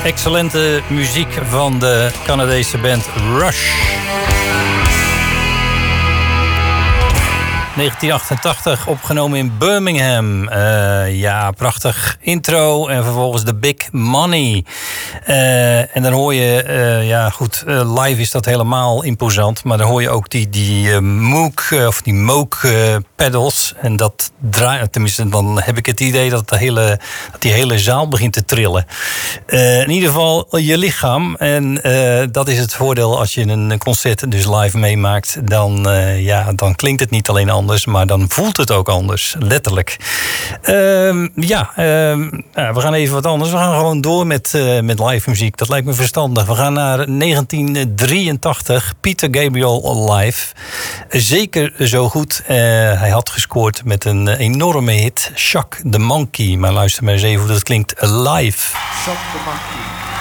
Excellente muziek van de Canadese band Rush. 1988, opgenomen in Birmingham. Ja, prachtig intro en vervolgens The Big Money. En dan hoor je, ja goed, live is dat helemaal imposant. Maar dan hoor je ook die Moog, of die Moog pedals. En dat draait, tenminste dan heb ik het idee dat die hele zaal begint te trillen. In ieder geval je lichaam. En dat is het voordeel als je een concert dus live meemaakt. Dan klinkt het niet alleen anders, maar dan voelt het ook anders, letterlijk. We gaan even wat anders. We gaan gewoon door met live muziek. Dat lijkt me verstandig. We gaan naar 1983. Peter Gabriel live. Zeker zo goed. Hij had gescoord met een enorme hit. Shock the Monkey. Maar luister maar eens even hoe dat klinkt live. Shock the Monkey.